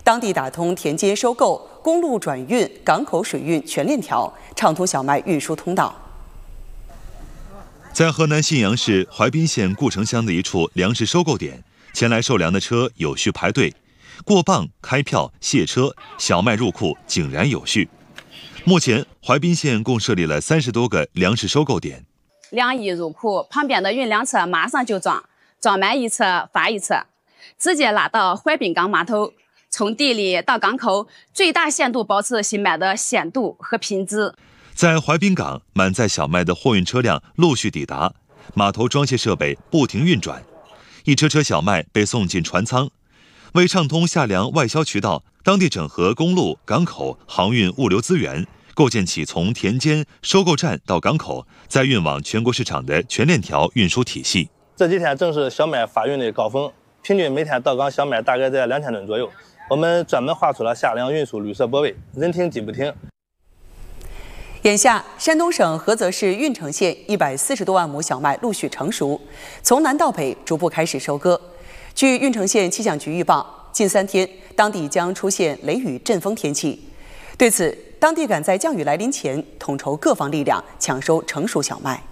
当地打通田间收购、公路转运、港口水运全链条，畅通小麦运输通道。 在河南信阳市淮滨县故城乡的一处粮食收购点，前来售粮的车有序排队，过磅、开票、卸车，小麦入库井然有序。目前，淮滨县共设立了30多个粮食收购点。 粮一入库，旁边的运粮车马上就装满一车发一车，直接拉到淮滨港码头，从地里到港口，最大限度保持新麦的鲜度和品质。 在淮滨港，满载小麦的货运车辆陆续抵达，码头装卸设备不停运转，一车车小麦被送进船舱。为畅通下粮外销渠道，当地整合公路、港口、航运物流资源，构建起从田间收购站到港口，再运往全国市场的全链条运输体系。 这几天正是小麦发运的高峰，平均每天到港小麦大概在2000吨左右。我们专门划出了下粮运输绿色泊位，人停机不停。 眼下，山东省菏泽市运城县140多万亩小麦陆续成熟，从南到北逐步开始收割。据运城县气象局预报，近3天当地将出现雷雨阵风天气。对此，当地赶在降雨来临前统筹各方力量抢收成熟小麦。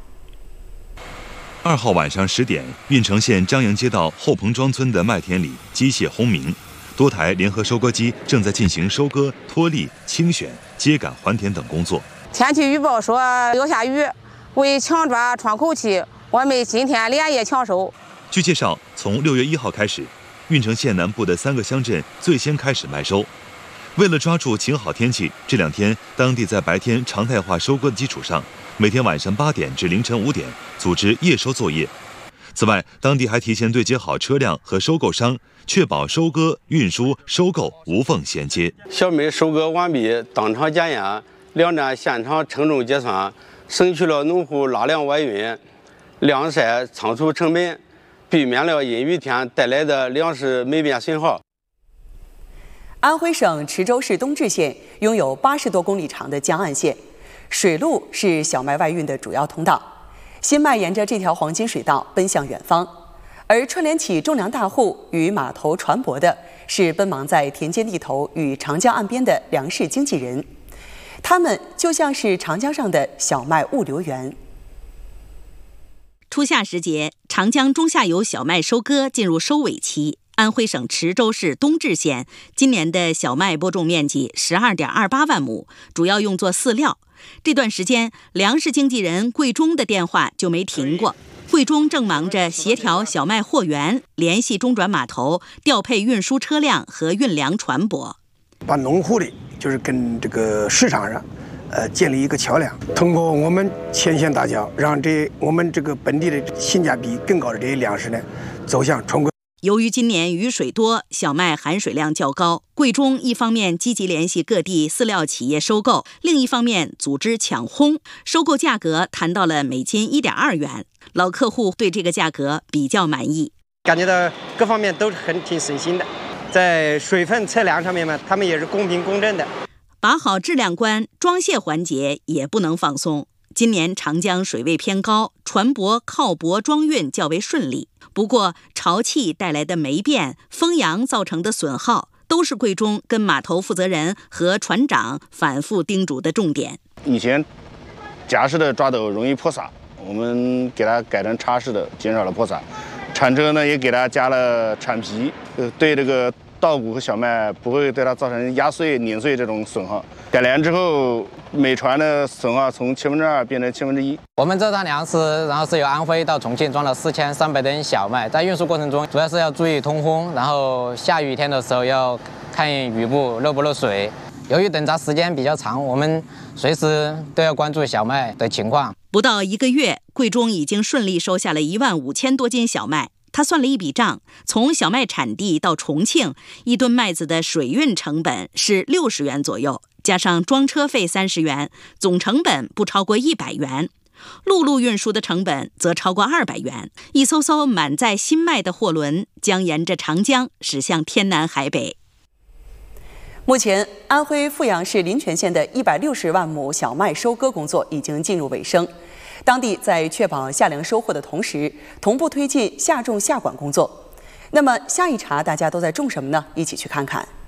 2号晚上10点，运城县张杨街道后彭庄村的麦田里机械轰鸣，多台联合收割机正在进行收割、脱粒、清选、秸秆还田等工作。 天气预报说要下雨，为抢抓窗口期，我们今天连夜抢收。 据介绍，从6月1号开始，运城县南部的3个乡镇最先开始麦收。为了抓住晴好天气，这2天当地在白天常态化收割的基础上，每天晚上8点至凌晨5点组织夜收作业。此外，当地还提前对接好车辆和收购商，确保收割、运输、收购无缝衔接。 小麦收割完毕，当场检验，2站现场称重结算，省去了农户拉粮外运、晾晒、仓储成本，避免了阴雨天带来的粮食霉变损耗。 安徽省池州市东至县拥有80多公里长的江岸线，水路是小麦外运的主要通道。新麦沿着这条黄金水道奔向远方，而串联起种粮大户与码头船舶的是奔忙在田间地头与长江岸边的粮食经纪人，他们就像是长江上的小麦物流员。 初夏时节，长江中下游小麦收割进入收尾期。安徽省池州市东至县今年的小麦播种面积12.28万亩，主要用作饲料。这段时间，粮食经纪人桂忠的电话就没停过。桂忠正忙着协调小麦货源，联系中转码头，调配运输车辆和运粮船舶， 把农户的就是跟这个市场上建立一个桥梁，通过我们牵线搭桥，让我们这个本地的性价比更高的这些粮食呢走向全国。 由于今年雨水多，小麦含水量较高，桂忠一方面积极联系各地饲料企业收购，另一方面组织抢烘，收购价格谈到了每斤1.2元。老客户对这个价格比较满意， 感觉到各方面都挺省心的，在水分测量上面嘛，他们也是公平公正的。 把好质量关，装卸环节也不能放松。今年长江水位偏高，船舶靠泊装运较为顺利。不过，潮气带来的霉变、风扬造成的损耗，都是桂忠跟码头负责人和船长反复叮嘱的重点。 以前夹式的抓斗容易破撒，我们给它改成插式的，减少了破撒。铲车呢也给它加了铲皮，对这个稻谷和小麦不会对它造成压碎、碾碎这种损耗。改良之后，每船的损耗从2%变成1/7。 我们这趟粮食，然后是由安徽到重庆装了4300吨小麦，在运输过程中主要是要注意通风，然后下雨天的时候要看雨布漏不漏水。由于等杂时间比较长，我们随时都要关注小麦的情况。 不到1个月，桂忠已经顺利收下了15000多斤小麦。他算了一笔账，从小麦产地到重庆，1吨麦子的水运成本是60元左右，加上装车费30元，总成本不超过100元。陆路运输的成本则超过200元。一艘艘满载新麦的货轮将沿着长江驶向天南海北。 目前，安徽阜阳市临泉县的160万亩小麦收割工作已经进入尾声。当地在确保夏粮收获的同时，同步推进夏种夏管工作。那么下一茬大家都在种什么呢？一起去看看。